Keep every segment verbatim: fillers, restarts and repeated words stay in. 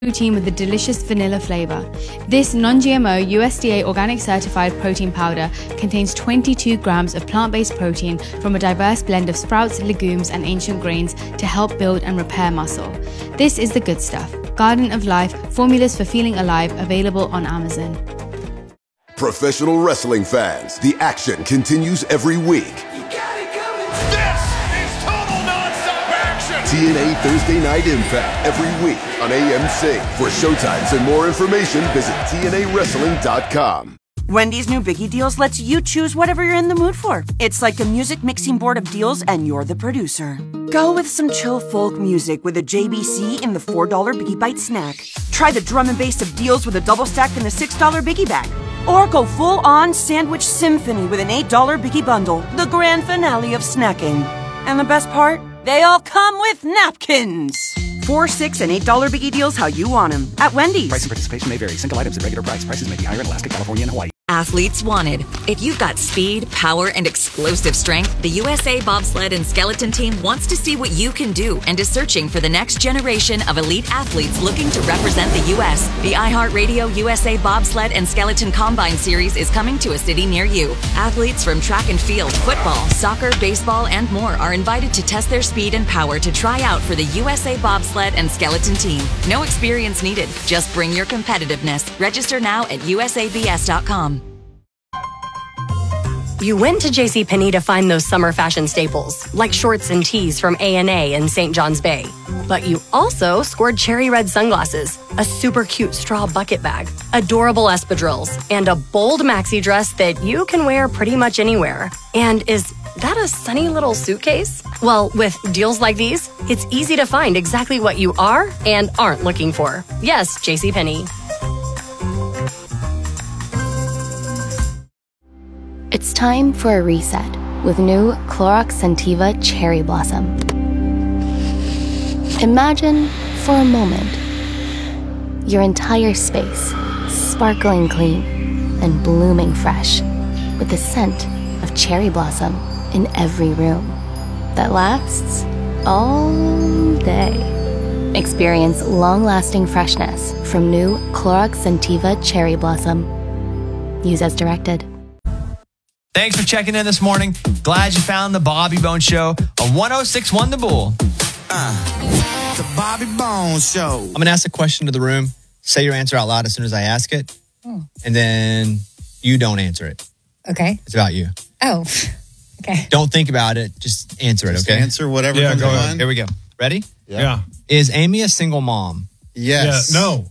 protein with a delicious vanilla flavor. This non-G M O U S D A organic certified protein powder contains twenty-two grams of plant-based protein from a diverse blend of sprouts, legumes, and ancient grains to help build and repair muscle. This is the good stuff. Garden of Life, formulas for feeling alive, available on Amazon. Professional wrestling fans, the action continues every week. You got it coming. This is total nonstop action. T N A Thursday Night Impact every week on A M C. For showtimes and more information, visit T N A wrestling dot com. Wendy's new Biggie Deals lets you choose whatever you're in the mood for. It's like a music mixing board of deals, and you're the producer. Go with some chill folk music with a J B C in the four dollar Biggie Bite snack. Try the drum and bass of deals with a double stack in the six dollar Biggie Bag. Or go full-on sandwich symphony with an eight dollar Biggie Bundle, the grand finale of snacking. And the best part? They all come with napkins. Four, six, and eight dollar Biggie Deals how you want them at Wendy's. Price and participation may vary. Single items at regular price. Prices may be higher in Alaska, California, and Hawaii. Athletes wanted. If you've got speed, power, and explosive strength, the U S A Bobsled and Skeleton Team wants to see what you can do and is searching for the next generation of elite athletes looking to represent the U S. The iHeartRadio U S A Bobsled and Skeleton Combine Series is coming to a city near you. Athletes from track and field, football, soccer, baseball, and more are invited to test their speed and power to try out for the U S A Bobsled and Skeleton Team. No experience needed. Just bring your competitiveness. Register now at U S A B S dot com. You went to JCPenney to find those summer fashion staples, like shorts and tees from A and A in Saint John's Bay. But you also scored cherry red sunglasses, a super cute straw bucket bag, adorable espadrilles, and a bold maxi dress that you can wear pretty much anywhere. And is that a sunny little suitcase? Well, with deals like these, it's easy to find exactly what you are and aren't looking for. Yes, JCPenney. It's time for a reset with new Clorox Scentiva Cherry Blossom. Imagine, for a moment, your entire space sparkling clean and blooming fresh with the scent of cherry blossom in every room that lasts all day. Experience long-lasting freshness from new Clorox Scentiva Cherry Blossom. Use as directed. Thanks for checking in this morning. Glad you found the Bobby Bones Show on one oh six point one The Bull. Uh, the Bobby Bones Show. I'm going to ask a question to the room. Say your answer out loud as soon as I ask it. Oh. And then you don't answer it. Okay. It's about you. Oh, okay. Don't think about it. Just answer Just it, okay? answer whatever yeah, comes go to ahead. mind. Here we go. Ready? Yeah. yeah. Is Amy a single mom? Yes. Yeah, no.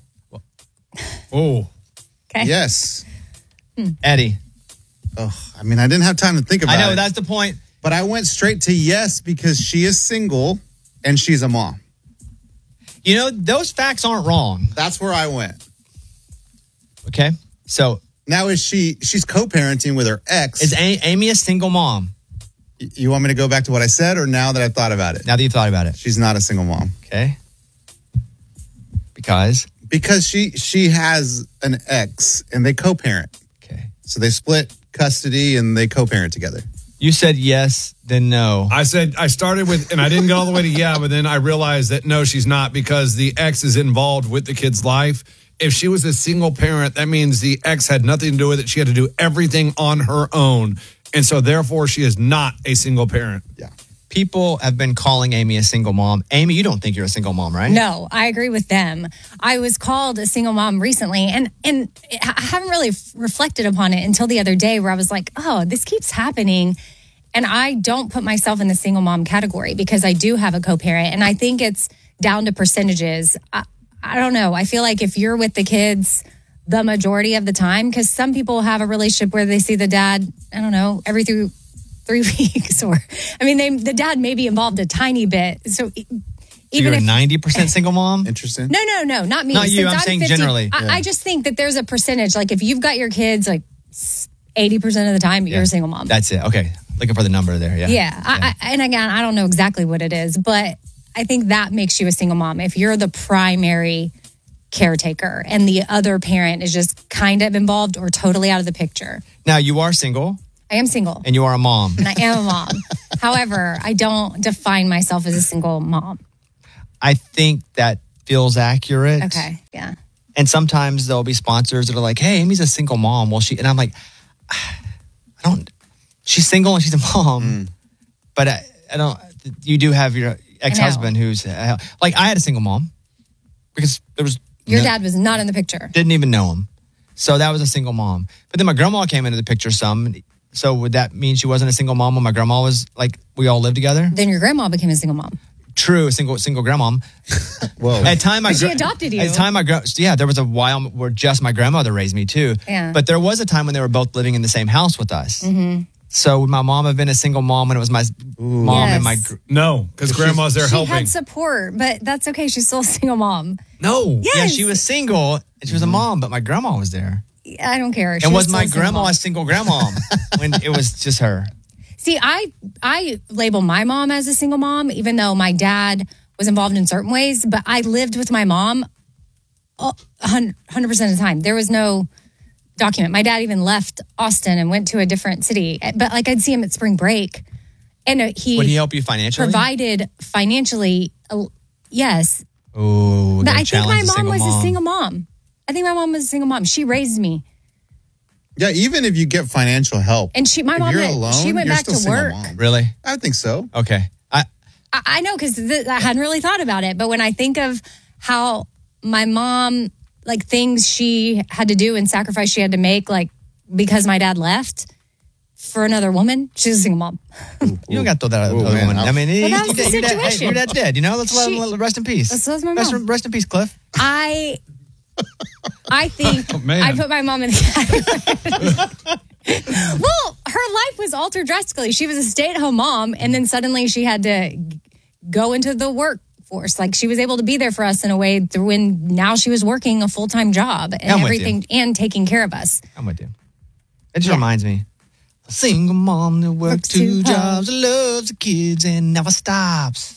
Oh. Okay. Yes. Hmm. Eddie. Oh, I mean, I didn't have time to think about it. I know, it. that's the point. But I went straight to yes because she is single and she's a mom. You know, those facts aren't wrong. That's where I went. Okay. So now is she, she's co-parenting with her ex. Is a- Amy a single mom? Y- you want me to go back to what I said or now that I've thought about it? Now that you've thought about it. She's not a single mom. Okay. Because? Because she, she has an ex and they co-parent. Okay. So they split custody and they co-parent together. You said yes, then no. I said, I started with, and I didn't go all the way to yeah, but then I realized that no, she's not because the ex is involved with the kid's life. If she was a single parent, that means the ex had nothing to do with it. She had to do everything on her own. And so therefore she is not a single parent. Yeah. People have been calling Amy a single mom. Amy, you don't think you're a single mom, right? No, I agree with them. I was called a single mom recently, and and I haven't really reflected upon it until the other day where I was like, oh, this keeps happening. And I don't put myself in the single mom category because I do have a co-parent. And I think it's down to percentages. I, I don't know. I feel like if you're with the kids the majority of the time, because some people have a relationship where they see the dad, I don't know, every through three weeks or, I mean, they, the dad may be involved a tiny bit. So even so you're if a ninety percent single mom? Interesting. No, no, no, not me. Not you, Since I'm, I'm saying fifty, generally. I, yeah. I just think that there's a percentage. Like if you've got your kids, like eighty percent of the time, you're yeah. a single mom. That's it. Okay. Looking for the number there. Yeah. Yeah. yeah. I, I, and again, I don't know exactly what it is, but I think that makes you a single mom. If you're the primary caretaker and the other parent is just kind of involved or totally out of the picture. Now, you are single. I am single. And you are a mom. And I am a mom. However, I don't define myself as a single mom. I think that feels accurate. Okay, yeah. And sometimes there'll be sponsors that are like, hey, Amy's a single mom. Well, she, and I'm like, I don't, she's single and she's a mom. Mm. But I, I don't, you do have your ex-husband who's, uh, like, I had a single mom because there was. Your no, dad was not in the picture. Didn't even know him. So that was a single mom. But then my grandma came into the picture some. So would that mean she wasn't a single mom when my grandma was, like, we all lived together? Then your grandma became a single mom. True, a single single grandma. Whoa. At time I she adopted you. At time I gra- yeah, there was a while where just my grandmother raised me too. Yeah. But there was a time when they were both living in the same house with us. Mm-hmm. So would my mom have been a single mom when it was my Ooh. mom yes. and my gr- no, because grandma's there she helping. She had support, but that's okay. She's still a single mom. No, yes. yeah, she was single and she was a mom, but my grandma was there. I don't care. She and was, was my still grandma a single grandma when it was just her? See, I I label my mom as a single mom, even though my dad was involved in certain ways, but I lived with my mom one hundred percent of the time. There was no document. My dad even left Austin and went to a different city. But like I'd see him at spring break. And he Would he help you financially? Provided financially, uh, yes. Oh, But I think my mom was mom. a single mom. I think my mom was a single mom. She raised me. Yeah, even if you get financial help. And she, my if mom, you're had, alone, she went you're back still to single work. Mom. Really? I think so. Okay. I I, I know because th- I hadn't really thought about it. But when I think of how my mom, like things she had to do and sacrifice she had to make, like because my dad left for another woman, she's a single mom. You don't got to throw that Ooh, other man, woman. I mean, Well, he- that was he- the your dad- situation. Your dad's dead. You know, let's let She- him rest in peace. So is my Rest, mom. rest in peace, Cliff. I I think Oh, man. I put my mom in the category. Well, her life was altered drastically. She was a stay-at-home mom, and then suddenly she had to g- go into the workforce. Like she was able to be there for us in a way through when now she was working a full-time job and I'm with everything and taking care of us. I'm with you. It just Yeah. reminds me. A single mom that works Works two too hard. jobs, loves the kids, and never stops.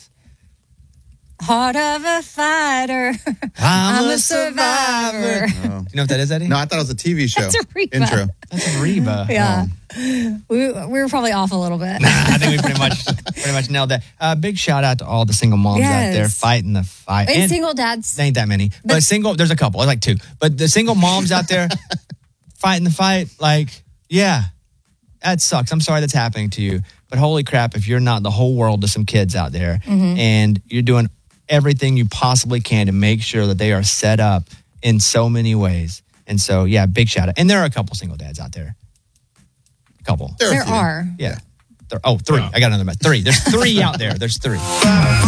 Heart of a fighter. I'm, I'm a a survivor. survivor. You know what that is, Eddie? No, I thought it was a T V show. That's a Reba. intro. That's Reba. Yeah. We, we were probably off a little bit. I think we pretty much pretty much nailed that. Uh, big shout out to all the single moms out there Yes. fighting the fight. And single dads. There ain't that many, but, single. There's a couple, like two. But the single moms out there fighting the fight, like yeah, that sucks. I'm sorry that's happening to you, but holy crap, if you're not the whole world to some kids out there, Mm-hmm. and you're doing everything you possibly can to make sure that they are set up in so many ways. And so yeah, big shout out. And there are a couple single dads out there. A couple. There, There a few. are. Yeah. There, oh, three. I got another. Three. There's three out there. There's three.